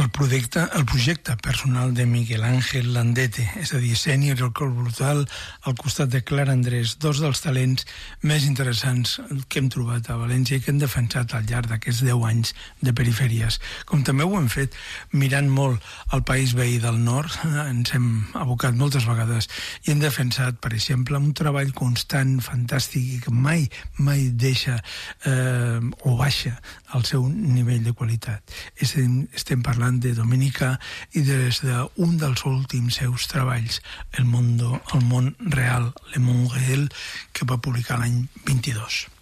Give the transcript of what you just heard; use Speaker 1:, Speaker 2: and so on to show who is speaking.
Speaker 1: El projecte personal de Miguel Ángel Landete, és a dir, sènior al cor brutal, al costat de Clara Andrés, dos dels talents més interessants que hem trobat a València i que hem defensat al llarg d'aquests 10 anys de perifèries. Com també ho hem fet mirant molt el país veí del nord, ens hem abocat moltes vegades i hem defensat, per exemple, un treball constant, fantàstic i que mai deixa o baixa el seu nivell de qualitat. Estem parlant de Dominica i des d'un dels últims seus treballs, El món real, Le Monde Réel, que va publicar l'any 22.